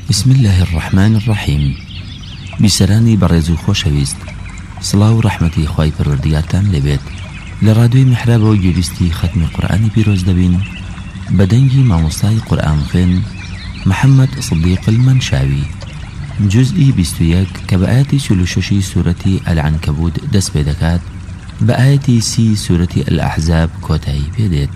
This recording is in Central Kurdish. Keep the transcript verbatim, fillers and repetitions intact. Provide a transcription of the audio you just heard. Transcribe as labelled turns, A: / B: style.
A: بسم الله الرحمن الرحيم. بسراني برزو خوشويست صلاة ورحمتي خواهي پروردگارتان لبيت لرادوي محراب و جوبستي ختم قرآن بيروز دبين بدنجي ماموستاي قرآن خين محمد صديق المنشاوي جزئي بستويك كبآياتي سلوششي سورة العنكبوت دس بيدكات بآياتي سي سورة الأحزاب كوتاي بيديت.